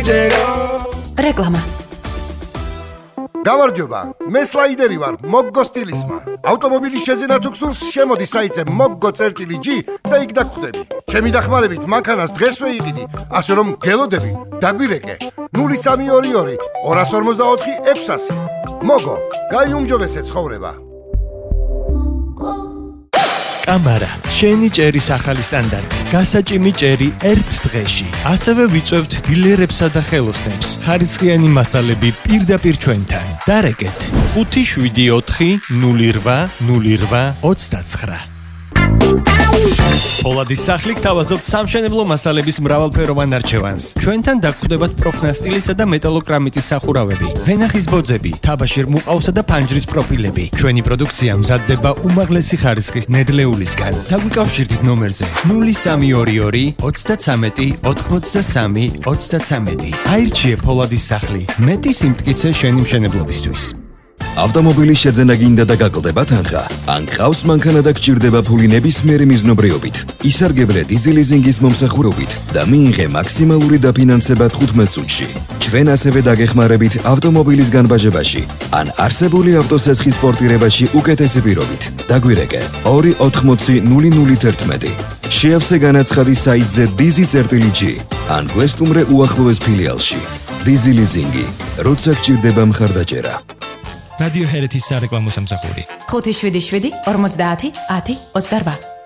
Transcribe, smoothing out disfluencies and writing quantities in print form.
მიჯერო რეკლამა გამარჯობა, მე სლაიდერი ვარ, მოგგო სტილისმა. ავტომობილის შეძენა თუ გსურს, შემოდი საიტზე moggo.g და იქ დაგხვდები. ჩემი დახმარებით მანქანას დღესვე იყიდი, ასე რომ გელოდები, დაგვირეკე. 0322 254 600. მოგო, გაიუმჯობესე ცხოვრება. კამარა, შენი ჭერის ახალი სტანდარტი. გასაჭიმი ჭერი ერთ დღეში. ასევე ვიწევთ დილერებსა და ხელოსნებს. ხარისხიანი მასალები პირდაპირ ჩვენთან. დარეკეთ 574 08 08 29. პოლადის სახლი გთავაზობთ სამშენებლო მასალების მრავალფეროვან არჩევანს. ჩვენთან დაგხვდებათ პროფნასტილისა და მეტალოკრამიტის სახურავები, ვენახის ბოძები, თაბაშირ მუყავსა და ფანჯრის პროფილები. ჩვენი პროდუქცია მზადდება უმაღლესი ხარისხის ნედლეულისგან. დაგვიკავშირდით ნომერზე 0322 33 83 33. აირჩიე პოლადის სახლი. მეტი სიმტკიცე შენი მშენებლობისთვის. ავტომობილის შეძენა გინდა და გაკლდება თანხა. ან ყავს მანქანა და გჭირდება ფული ნებისმიერი მიზნობრიობით. ისარგებლე დიზელიზინგის მომსახურებით და მიიღე მაქსიმალური დაფინანსება 15 წუთში. ჩვენ ასევე დაგეხმარებით ავტომობილის განბაჟებაში ან არსებული ავტოსესხის პორტირებაში უკეთესი პირობით. დაგვირეკე 280 001. შეავსე განაცხადი საიტზე dizi.g ან გვესტუმრე უახლოეს ფილიალში. დიზელიზინგი, როცა გჭირდება მხარდაჭერა. რადიო ჰერეთის სარეკლამო სამსახური 577 50 10 28